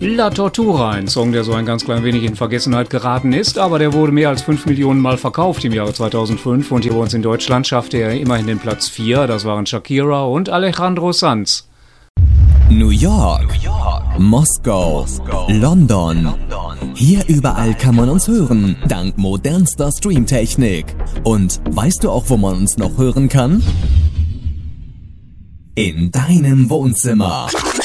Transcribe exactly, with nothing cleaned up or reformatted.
La Tortura, ein Song, der so ein ganz klein wenig in Vergessenheit geraten ist, aber der wurde mehr als fünf Millionen Mal verkauft im Jahre zweitausendfünf und hier bei uns in Deutschland schaffte er immerhin den Platz vier. Das waren Shakira und Alejandro Sanz. New York, New York, Moskau, Moskau, London. London. Hier überall kann man uns hören, dank modernster Streamtechnik. Und weißt du auch, wo man uns noch hören kann? In deinem Wohnzimmer.